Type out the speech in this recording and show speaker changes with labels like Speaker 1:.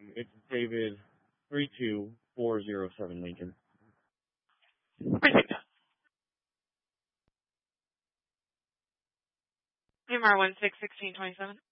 Speaker 1: It's David 32407 Lincoln.
Speaker 2: Appreciate that. MR 161627.